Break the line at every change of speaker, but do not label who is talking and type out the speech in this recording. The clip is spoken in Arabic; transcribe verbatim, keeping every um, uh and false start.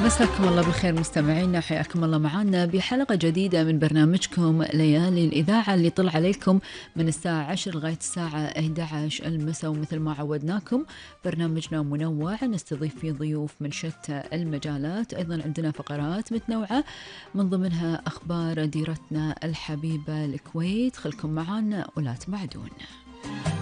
مساكم الله بالخير مستمعينا، حياكم الله معنا بحلقة جديدة من برنامجكم ليالي الإذاعة اللي طلع عليكم من الساعة عشر لغاية الساعة إحدى عشر المساء. ومثل ما عودناكم برنامجنا منوع، نستضيف فيه ضيوف من شتى المجالات. أيضا عندنا فقرات متنوعة من ضمنها أخبار ديرتنا الحبيبة الكويت. خلكم معنا ولا تبعدون.